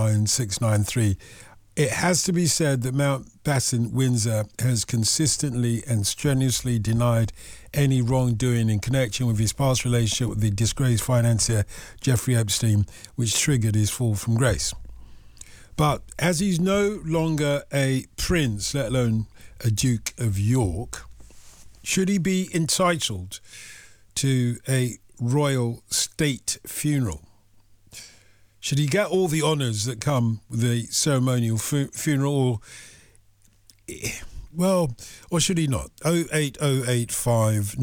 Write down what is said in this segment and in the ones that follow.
909693. It has to be said that Mountbatten Windsor has consistently and strenuously denied any wrongdoing in connection with his past relationship with the disgraced financier Jeffrey Epstein, which triggered his fall from grace. But as he's no longer a prince, let alone a Duke of York, should he be entitled to a royal state funeral? Should he get all the honours that come with a ceremonial funeral? Or should he not? 08085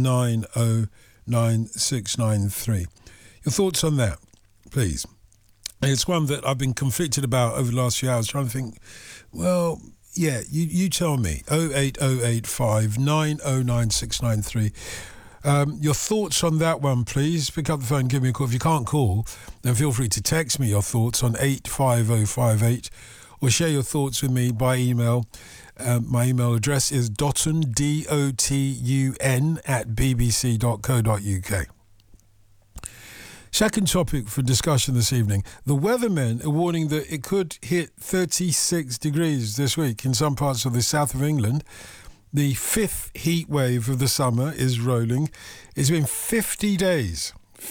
909693. Your thoughts on that, please. And it's one that I've been conflicted about over the last few hours, trying to think, well, yeah, you tell me. 08085 909693. Your thoughts on that one, please. Pick up the phone, give me a call. If you can't call, then feel free to text me your thoughts on 85058 or share your thoughts with me by email. My email address is dotun, DOTUN, @bbc.co.uk. Second topic for discussion this evening. The weathermen are warning that it could hit 36 degrees this week in some parts of the south of England. The fifth heat wave of the summer is rolling. It's been 50 days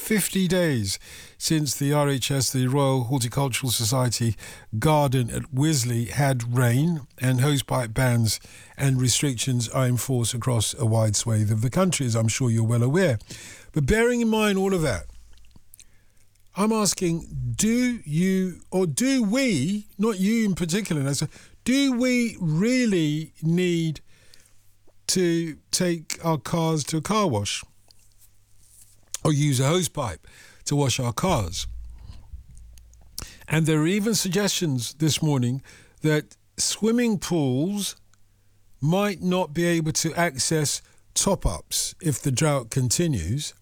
since the RHS, the Royal Horticultural Society garden at Wisley, had rain, and hosepipe bans and restrictions are in force across a wide swathe of the country, as I'm sure you're well aware. But bearing in mind all of that, I'm asking, do you, or do we, not you in particular, do we really need to take our cars to a car wash or use a hose pipe to wash our cars? And there are even suggestions this morning that swimming pools might not be able to access top-ups if the drought continues.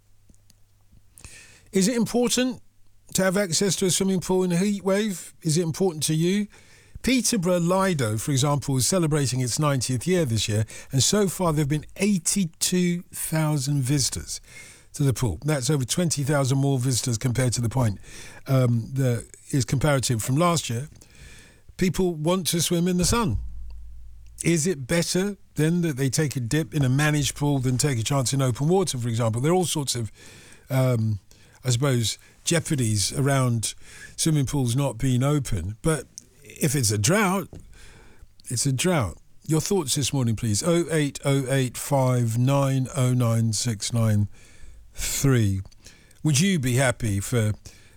Is it important to have access to a swimming pool in a heat wave? Is it important to you? Peterborough Lido, for example, is celebrating its 90th year this year, and so far there have been 82,000 visitors to the pool. That's over 20,000 more visitors compared to the point that is comparative from last year. People want to swim in the sun. Is it better then that they take a dip in a managed pool than take a chance in open water, for example? There are all sorts of I suppose, jeopardies around swimming pools not being open. But if it's a drought, it's a drought. Your thoughts this morning, please. 08085 909693. Would you be happy for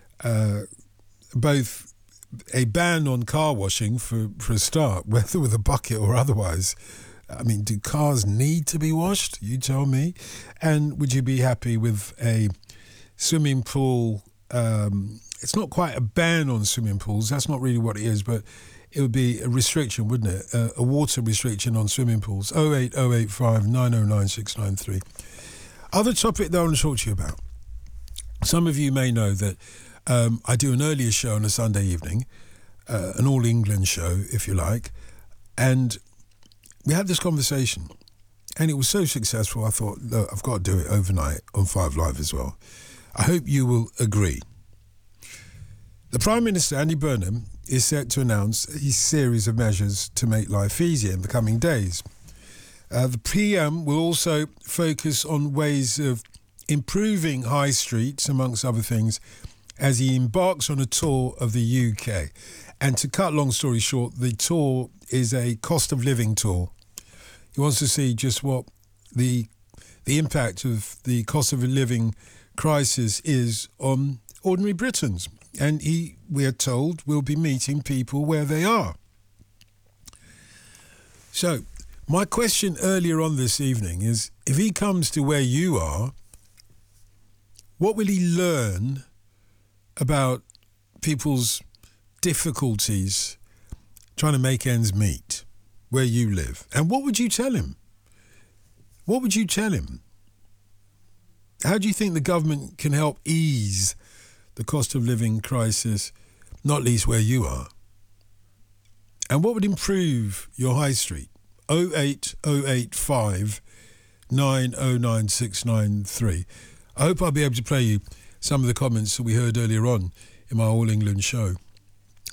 both a ban on car washing for a start, whether with a bucket or otherwise? I mean, do cars need to be washed? You tell me. And would you be happy with a swimming pool? It's not quite a ban on swimming pools. That's not really what it is, but it would be a restriction, wouldn't it? A water restriction on swimming pools. 08085 909693. Other topic that I want to talk to you about. Some of you may know that I do an earlier show on a Sunday evening, an All England show, if you like, and we had this conversation, and it was so successful, I thought, look, I've got to do it overnight on 5 Live as well. I hope you will agree. The Prime Minister, Andy Burnham, is set to announce a series of measures to make life easier in the coming days. The PM will also focus on ways of improving high streets, amongst other things, as he embarks on a tour of the UK. And to cut long story short, the tour is a cost of living tour. He wants to see just what the impact of the cost of living crisis is on ordinary Britons. And he, we are told, will be meeting people where they are. So, my question earlier on this evening is, if he comes to where you are, what will he learn about people's difficulties trying to make ends meet where you live? And what would you tell him? What would you tell him? How do you think the government can help ease the cost of living crisis, not least where you are? And what would improve your high street? 08085 909693. I hope I'll be able to play you some of the comments that we heard earlier on in my All England show.